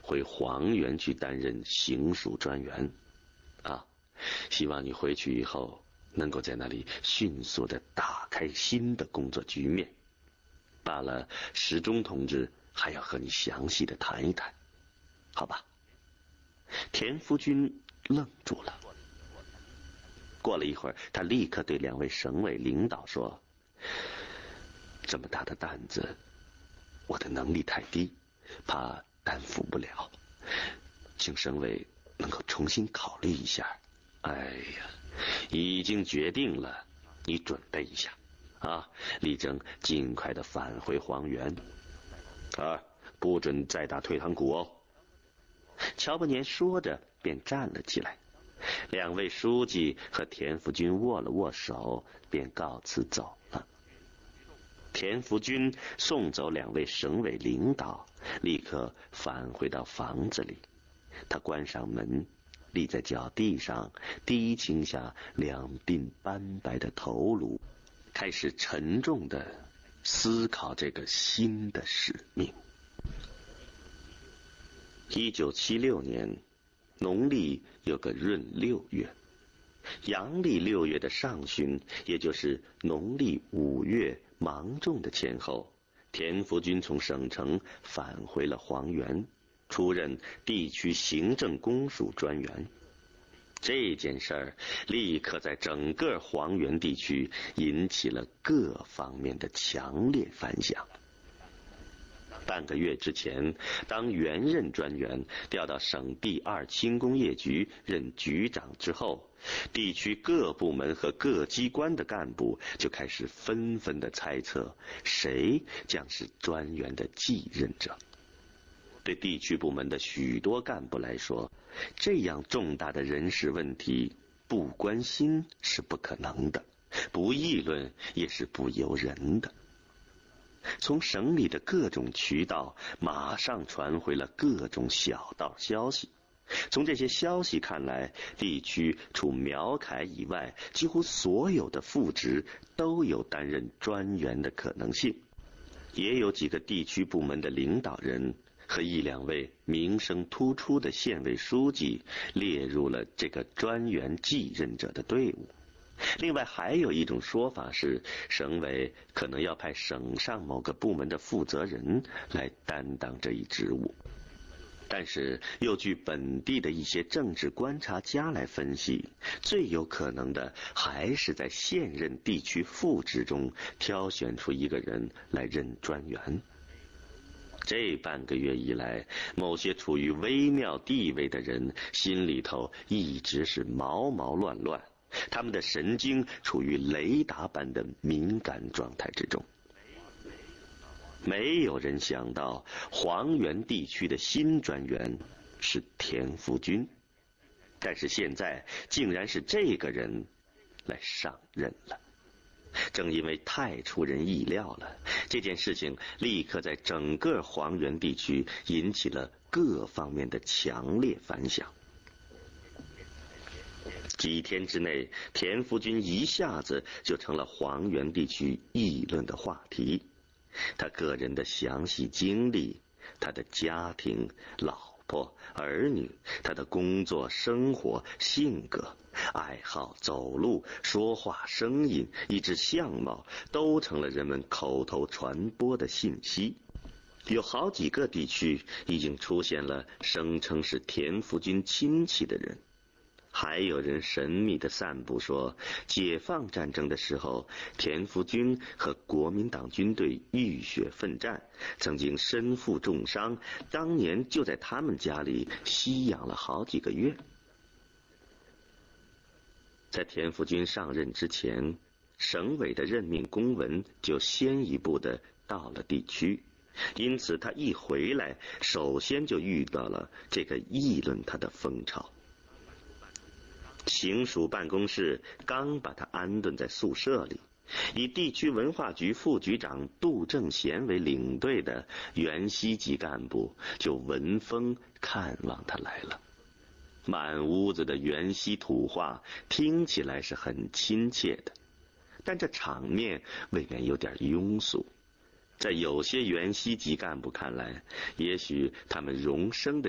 回黄原去担任行署专员。希望你回去以后能够在那里迅速地打开新的工作局面。罢了，石钟同志还要和你详细的谈一谈，好吧？田福军愣住了。过了一会儿，他立刻对2位省委领导说：这么大的担子，我的能力太低，怕担负不了，请省委能够重新考虑一下。哎呀，已经决定了，你准备一下力争尽快的返回黄原。不准再打退堂鼓哦。乔伯年说着便站了起来。2位书记和田福军握了握手，便告辞走了。田福军送走2位省委领导，立刻返回到房子里。他关上门，立在脚地上，低倾下2鬓斑白的头颅，开始沉重地思考这个新的使命。1976年农历有个闰6月，阳历6月的上旬，也就是农历5月芒种的前后，田福军从省城返回了黄原，出任地区行政公署专员。这件事儿立刻在整个黄原地区引起了各方面的强烈反响。半个月之前，当原任专员调到省第2轻工业局任局长之后，地区各部门和各机关的干部就开始纷纷的猜测谁将是专员的继任者。对地区部门的许多干部来说，这样重大的人事问题，不关心是不可能的，不议论也是不由人的。从省里的各种渠道马上传回了各种小道消息。从这些消息看来，地区除苗凯以外，几乎所有的副职都有担任专员的可能性。也有几个地区部门的领导人和1、2位名声突出的县委书记列入了这个专员继任者的队伍。另外还有一种说法是，省委可能要派省上某个部门的负责人来担当这一职务。但是又据本地的一些政治观察家来分析，最有可能的还是在现任地区副职中挑选出一个人来任专员。这半个月以来，某些处于微妙地位的人心里头一直是毛毛乱乱，他们的神经处于雷达般的敏感状态之中。没有人想到黄原地区的新专员是田福军，但是现在竟然是这个人来上任了。正因为太出人意料了，这件事情立刻在整个黄原地区引起了各方面的强烈反响。几天之内，田福军一下子就成了黄原地区议论的话题。他个人的详细经历，他的家庭、老婆、儿女，他的工作、生活、性格、爱好、走路、说话声音，以至相貌，都成了人们口头传播的信息。有好几个地区已经出现了声称是田福军亲戚的人。还有人神秘地散布说，解放战争的时候，田福军和国民党军队浴血奋战，曾经身负重伤，当年就在他们家里息养了好几个月。在田福军上任之前，省委的任命公文就先一步地到了地区，因此他一回来，首先就遇到了这个议论他的风潮。行署办公室刚把他安顿在宿舍里，以地区文化局副局长杜正贤为领队的原西级干部就闻风看望他来了。满屋子的原西土话听起来是很亲切的，但这场面未免有点庸俗。在有些原西级干部看来，也许他们容生的